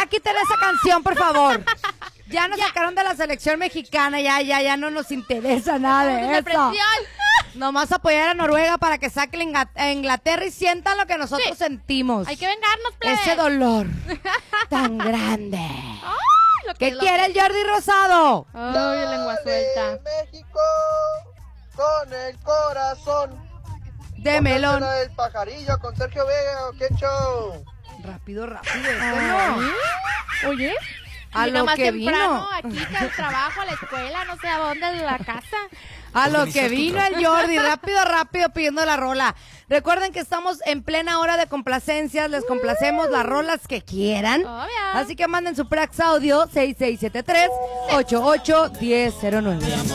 Ya quiten esa canción, por favor. Ya nos sacaron de la selección mexicana, ya no nos interesa nada de eso. Nomás apoyar a Noruega para que saque a Inglaterra y sientan lo que nosotros sentimos. Hay que vengarnos, plebe. Ese dolor tan grande. ¿Qué quiere el Jordi Rosado? Ay, lengua suelta. México con el corazón. De melón. Póngasela del pajarillo con Sergio Vega, ¿qué show? Rápido. Oye, A vino lo más que temprano vino. aquí al trabajo, a la escuela, no sé a dónde, de la casa. A lo que vino el Jordi, rápido pidiendo la rola. Recuerden que estamos en plena hora de complacencias, les complacemos las rolas que quieran. Obvio. Así que manden su Prax Audio 6673-881009.